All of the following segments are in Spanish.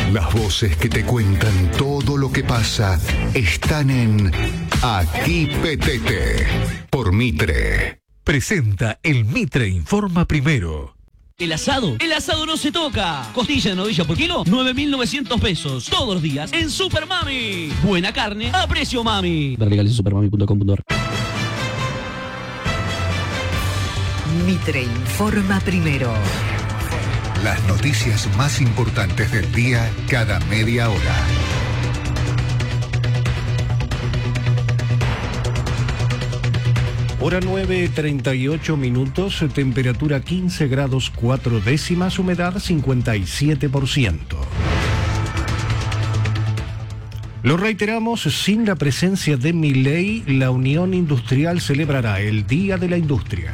Las voces que te cuentan todo lo que pasa están en Aquí Petete, por Mitre. Presenta el Mitre Informa Primero. El asado no se toca. Costilla de novilla por kilo, 9.900 pesos. Todos los días en Super Mami. Buena carne a precio mami. Ver legales en supermami.com.ar. Mitre Informa Primero. Las noticias más importantes del día cada media hora. Hora 9:38 minutos, temperatura 15 grados 4 décimas, humedad 57%. Lo reiteramos, sin la presencia de Milei, la Unión Industrial celebrará el Día de la Industria.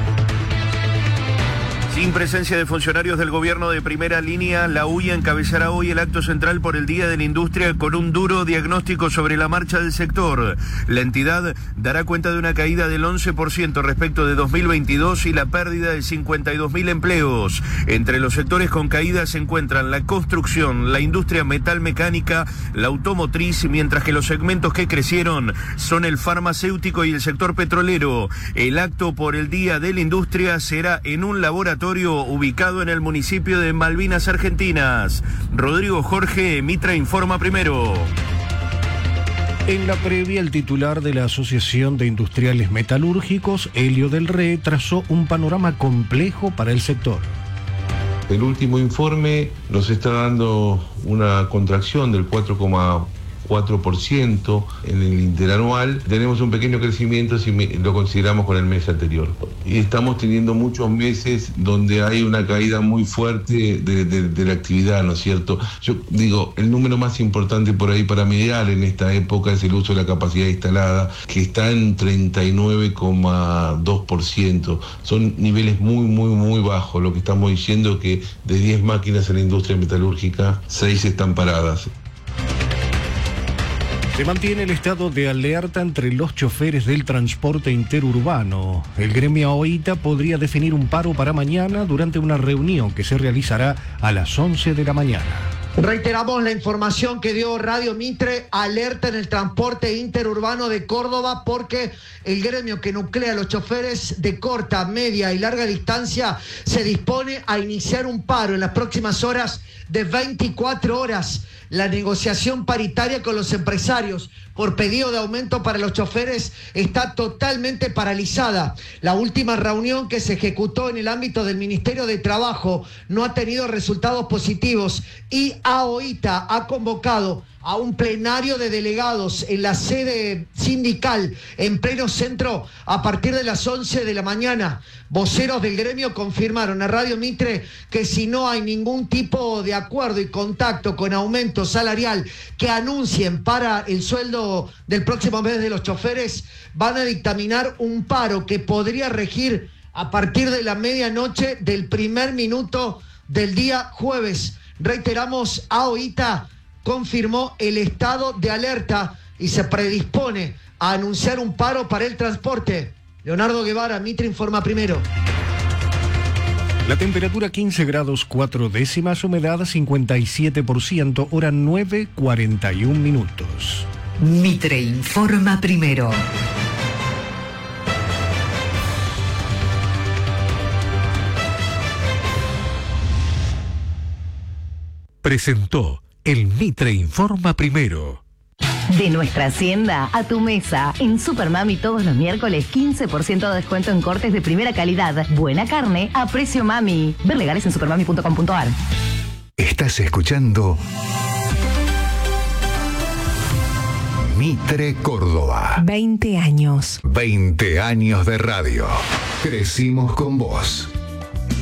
Sin presencia de funcionarios del gobierno de primera línea, la UIA encabezará hoy el acto central por el Día de la Industria con un duro diagnóstico sobre la marcha del sector. La entidad dará cuenta de una caída del 11% respecto de 2022 y la pérdida de 52.000 empleos. Entre los sectores con caídas se encuentran la construcción, la industria metalmecánica, la automotriz, mientras que los segmentos que crecieron son el farmacéutico y el sector petrolero. El acto por el Día de la Industria será en un laboratorio ubicado en el municipio de Malvinas Argentinas. Rodrigo Jorge, Mitre Informa Primero. En la previa, el titular de la Asociación de Industriales Metalúrgicos, Helio del Re, trazó un panorama complejo para el sector. El último informe nos está dando una contracción del 4,4% en el interanual. Tenemos un pequeño crecimiento si lo consideramos con el mes anterior. Y estamos teniendo muchos meses donde hay una caída muy fuerte de la actividad, ¿no es cierto? Yo digo, el número más importante por ahí para mediar en esta época es el uso de la capacidad instalada, que está en 39,2%. Son niveles muy bajos. Lo que estamos diciendo es que de 10 máquinas en la industria metalúrgica, 6 están paradas. Se mantiene el estado de alerta entre los choferes del transporte interurbano. El gremio AOITA podría definir un paro para mañana durante una reunión que se realizará a las 11 de la mañana. Reiteramos la información que dio Radio Mitre, alerta en el transporte interurbano de Córdoba porque el gremio que nuclea a los choferes de corta, media y larga distancia se dispone a iniciar un paro en las próximas horas de 24 horas. La negociación paritaria con los empresarios por pedido de aumento para los choferes está totalmente paralizada. La última reunión que se ejecutó en el ámbito del Ministerio de Trabajo no ha tenido resultados positivos y AOITA ha convocado a un plenario de delegados en la sede sindical en pleno centro a partir de las 11 de la mañana. Voceros del gremio confirmaron a Radio Mitre que si no hay ningún tipo de acuerdo y contacto con aumento salarial que anuncien para el sueldo del próximo mes de los choferes, van a dictaminar un paro que podría regir a partir de la medianoche del primer minuto del día jueves. Reiteramos, AOITA confirmó el estado de alerta y se predispone a anunciar un paro para el transporte. Leonardo Guevara, Mitre Informa Primero. La temperatura 15 grados 4 décimas, humedad 57%, hora 9:41 minutos. Mitre Informa Primero. Presentó el Mitre Informa Primero. De nuestra hacienda a tu mesa. En Super Mami todos los miércoles 15% de descuento en cortes de primera calidad. Buena carne a precio mami. Ver legales en supermami.com.ar. Estás escuchando Mitre Córdoba. 20 años. 20 años de radio. Crecimos con vos.